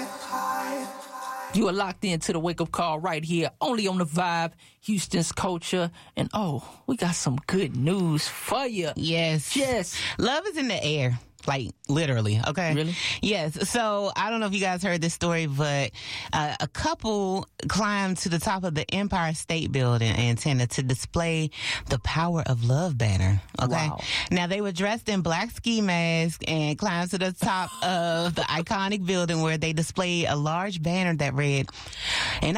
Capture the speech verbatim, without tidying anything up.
You are locked into the wake-up call right here, only on The Vibe, Houston's culture. And, oh, we got some good news for you. Yes. Yes. Love is in the air. Like, literally, okay? Really? Yes. So, I don't know if you guys heard this story, but uh, a couple climbed to the top of the Empire State Building, Antenna, to display the Power of Love banner, okay? Wow. Now, they were dressed in black ski masks and climbed to the top of the iconic building where they displayed a large banner that read, and